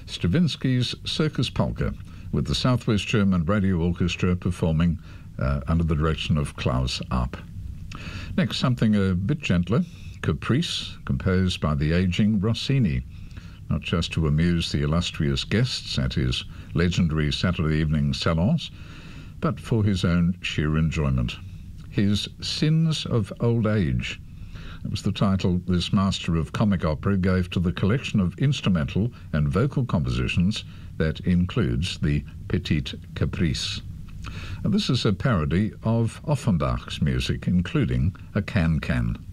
Stravinsky's Circus Polka, with the Southwest German Radio Orchestra performing under the direction of Klaus Arp. Next, something a bit gentler, Caprice, composed by the aging Rossini, not just to amuse the illustrious guests at his legendary Saturday evening salons, but for his own sheer enjoyment. His Sins of Old Age. That was the title this master of comic opera gave to the collection of instrumental and vocal compositions that includes the Petite Caprice. And this is a parody of Offenbach's music, including a can-can.